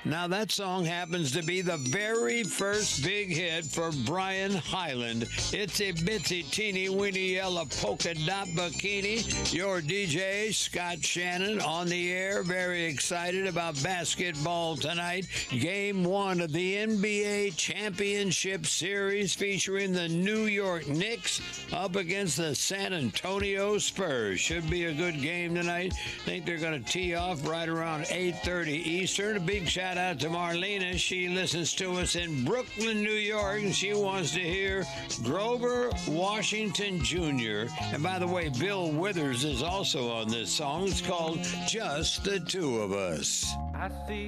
Now, that song happens to be the very first big hit for Brian Hyland. Itsy bitsy teeny weeny yellow polka dot bikini. Your DJ, Scott Shannon, on the air. Very excited about basketball tonight. Game 1 of the NBA Championship Series featuring the New York Knicks up against the San Antonio Spurs. Should be a good game tonight. Think they're going to tee off right around 8:30 Eastern. A big shout out to Marlena. She listens to us in Brooklyn, New York, and she wants to hear Grover Washington Jr. And by the way, Bill Withers is also on this song. It's called Just the Two of Us. I see